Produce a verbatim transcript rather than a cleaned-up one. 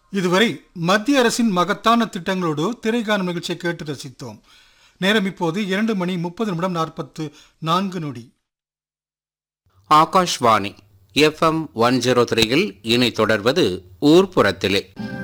இதுவரை மத்திய அரசின் மகத்தான திட்டங்களோடு திரைக்காணும் நிகழ்ச்சியை கேட்டு ரசித்தோம். நேரம் இப்போது இரண்டு மணி முப்பது நிமிடம் நாற்பத்து நான்கு நொடி. Akashvani F M one zero த்ரீயில் இனி தொடர்வது ஊர்ப்புறத்திலே.